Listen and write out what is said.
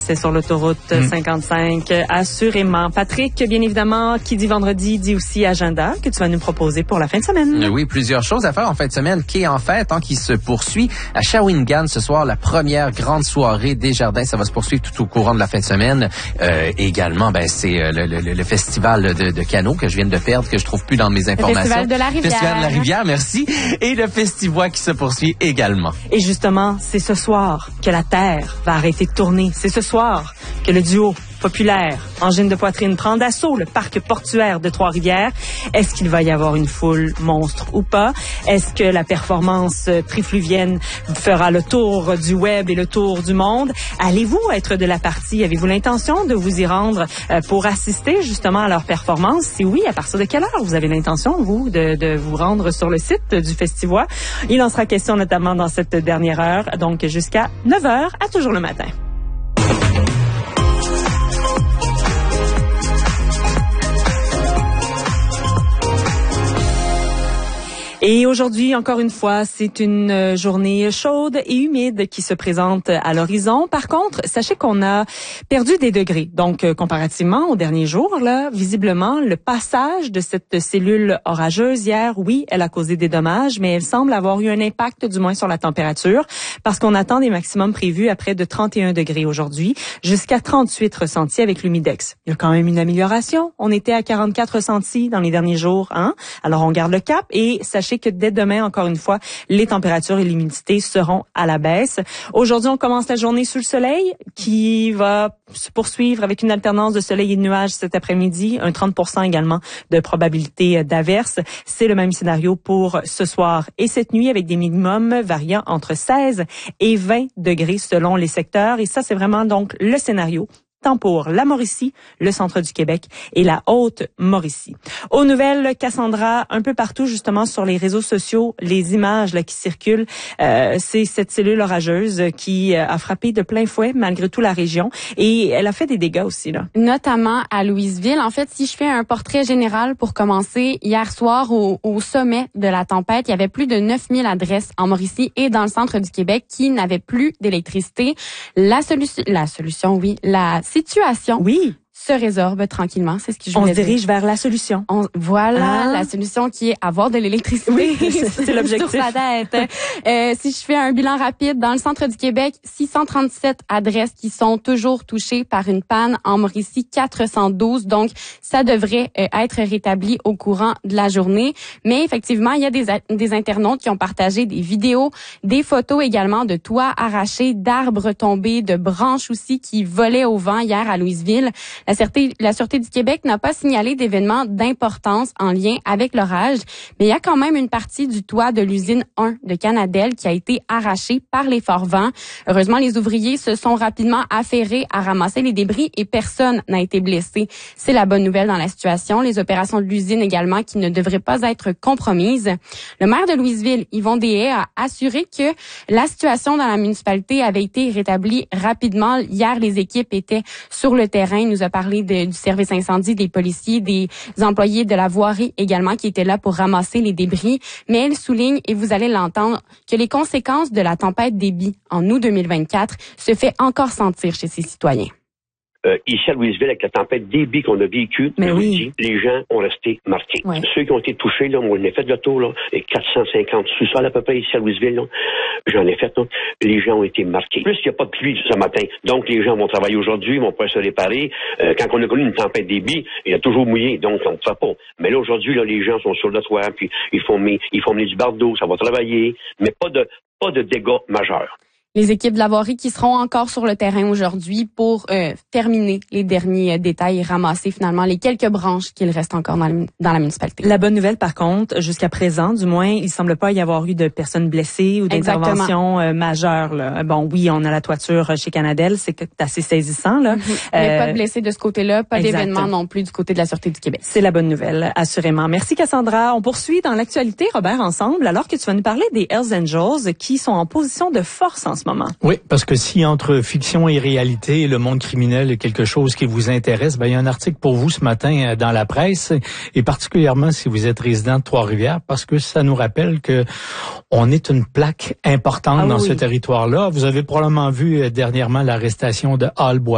C'est sur l'autoroute 55, assurément. Patrick, bien évidemment, qui dit vendredi, dit aussi agenda que tu vas nous proposer pour la fin de semaine. Oui, plusieurs choses à faire en fin de semaine, qui est en fait, qui se poursuit à Shawinigan ce soir, la première grande soirée des jardins. Ça va se poursuivre tout au courant de la fin de semaine. Également, c'est le festival de canot que je viens de perdre, que je trouve plus dans mes informations. Le festival de la Rivière. Festival de la Rivière, merci. Et le festivois qui se poursuit également. Et justement, c'est ce soir que la Terre va arrêter de tourner. C'est ce soir que le duo populaire Engine de poitrine prend d'assaut le parc portuaire de Trois-Rivières. Est-ce qu'il va y avoir une foule monstre ou pas? Est-ce que la performance trifluvienne fera le tour du web et le tour du monde? Allez-vous être de la partie? Avez-vous l'intention de vous y rendre pour assister justement à leur performance? Si oui, à partir de quelle heure vous avez l'intention, vous, de vous rendre sur le site du Festivois? Il en sera question notamment dans cette dernière heure, donc jusqu'à 9h à Toujours le matin. Et aujourd'hui, encore une fois, c'est une journée chaude et humide qui se présente à l'horizon. Par contre, sachez qu'on a perdu des degrés. Donc, comparativement aux derniers jours, là, visiblement, le passage de cette cellule orageuse hier, oui, elle a causé des dommages, mais elle semble avoir eu un impact, du moins sur la température, parce qu'on attend des maximums prévus à près de 31 degrés aujourd'hui, jusqu'à 38 ressentis avec l'humidex. Il y a quand même une amélioration. On était à 44 ressentis dans les derniers jours, hein? Alors, on garde le cap et sachez que dès demain, encore une fois, les températures et l'humidité seront à la baisse. Aujourd'hui, on commence la journée sous le soleil qui va se poursuivre avec une alternance de soleil et de nuages cet après-midi, un 30% également de probabilité d'averse. C'est le même scénario pour ce soir et cette nuit avec des minimums variant entre 16 et 20 degrés selon les secteurs. Et ça, c'est vraiment donc le scénario tant pour la Mauricie, le centre du Québec et la Haute-Mauricie. Aux nouvelles, Cassandra, un peu partout justement sur les réseaux sociaux, les images là qui circulent, c'est cette cellule orageuse qui a frappé de plein fouet malgré tout la région et elle a fait des dégâts aussi là. Notamment à Louisville. En fait, si je fais un portrait général pour commencer, hier soir au sommet de la tempête, il y avait plus de 9000 adresses en Mauricie et dans le centre du Québec qui n'avaient plus d'électricité. La situation oui. se résorbe tranquillement, c'est ce que je voulais dire. On se dirige vers la solution. La solution qui est avoir de l'électricité. Oui, c'est l'objectif. Sur la tête. Si je fais un bilan rapide, dans le centre du Québec, 637 adresses qui sont toujours touchées par une panne. En Mauricie, 412. Donc, ça devrait être rétabli au courant de la journée. Mais effectivement, il y a des internautes qui ont partagé des vidéos, des photos également de toits arrachés, d'arbres tombés, de branches aussi qui volaient au vent hier à Louisville. La Sûreté du Québec n'a pas signalé d'événements d'importance en lien avec l'orage, mais il y a quand même une partie du toit de l'usine 1 de Canadel qui a été arrachée par les forts vents. Heureusement, les ouvriers se sont rapidement affairés à ramasser les débris et personne n'a été blessé. C'est la bonne nouvelle dans la situation. Les opérations de l'usine également qui ne devraient pas être compromises. Le maire de Louisville, Yvon Deshaies, a assuré que la situation dans la municipalité avait été rétablie rapidement. Hier, les équipes étaient sur le terrain. Il nous a parlé du service incendie, des policiers, des employés de la voirie également qui étaient là pour ramasser les débris. Mais elle souligne, et vous allez l'entendre, que les conséquences de la tempête Déby en août 2024 se fait encore sentir chez ses citoyens. Ici à Louisville, avec la tempête Déby qu'on a vécue, les gens ont resté marqués. Ouais. Ceux qui ont été touchés, là, moi, j'en ai fait le tour, là, et 450 sous-sols à peu près ici à Louisville, là, j'en ai fait, là, les gens ont été marqués. Plus, il n'y a pas de pluie ce matin, donc les gens vont travailler aujourd'hui, vont pouvoir se réparer. Quand on a connu une tempête Déby, il a toujours mouillé, donc on ne fait pas. Mais là, aujourd'hui, là, les gens sont sur le toit, puis ils font mener du bardeau, ça va travailler, mais pas de dégâts majeurs. Les équipes de la voirie qui seront encore sur le terrain aujourd'hui pour terminer les derniers détails et ramasser finalement les quelques branches qu'il reste encore dans la municipalité. La bonne nouvelle, par contre, jusqu'à présent, du moins, il semble pas y avoir eu de personnes blessées ou d'interventions majeures. Là. Bon, oui, on a la toiture chez Canadel, c'est assez saisissant. Là. Mais pas de blessés de ce côté-là, pas d'événements non plus du côté de la Sûreté du Québec. C'est la bonne nouvelle, assurément. Merci Cassandra. On poursuit dans l'actualité, Robert, ensemble, alors que tu vas nous parler des Hells Angels qui sont en position de force en ce moment. Oui, parce que si entre fiction et réalité, le monde criminel est quelque chose qui vous intéresse, il y a un article pour vous ce matin dans la presse, et particulièrement si vous êtes résident de Trois-Rivières, parce que ça nous rappelle que on est une plaque importante dans ce territoire-là. Vous avez probablement vu dernièrement l'arrestation de Hall Boisson.